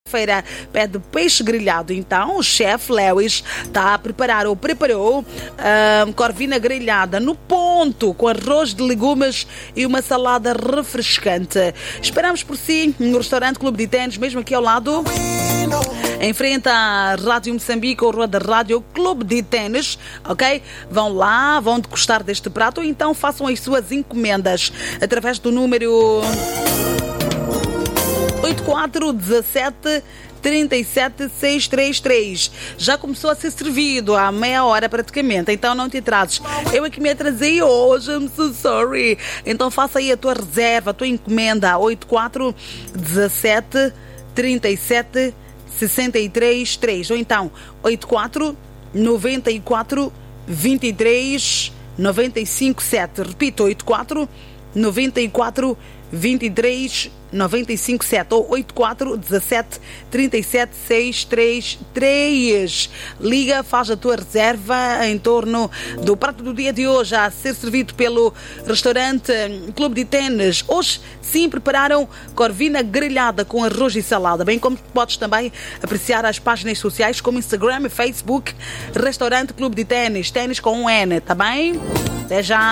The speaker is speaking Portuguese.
feira pede peixe grelhado. Então o chefe Lewis está a preparar ou preparou corvina grelhada no ponto com arroz de legumes e uma salada refrescante. Esperamos por si no restaurante Clube de Ténis, mesmo aqui ao lado, em frente à Rádio Moçambique ou Rua da Rádio Clube de Ténis, ok? Vão lá, vão degustar deste prato ou então façam as suas encomendas através do número 8417 37 633. Já começou a ser servido há meia hora praticamente, então não te atrases. Eu é que me atrasei hoje, I'm so sorry. Então faça aí a tua reserva, a tua encomenda, 8417 37 63 3, ou então 84 94 23 95 7. Repito, 84 94 23 95 7 ou 84 17 37 633. Liga, faz a tua reserva em torno do prato do dia de hoje a ser servido pelo restaurante Clube de Ténis. Hoje sim prepararam corvina grelhada com arroz e salada, bem como podes também apreciar as páginas sociais como Instagram e Facebook, restaurante Clube de Ténis, ténis com um N, tá bem? Até já!